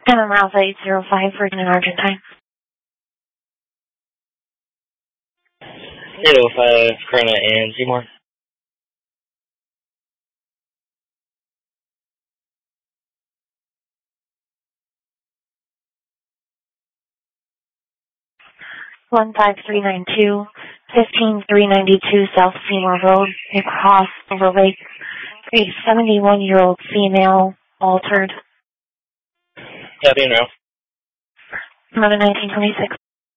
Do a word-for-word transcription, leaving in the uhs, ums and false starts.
And I'm Alpha eight zero five for in Argentine. eight oh five, Corona and Seymour. one five three nine two, fifteen three ninety-two South Seymour Road, across Silver Lake. A seventy-one-year-old female altered. Copy now. eleven nineteen twenty-six.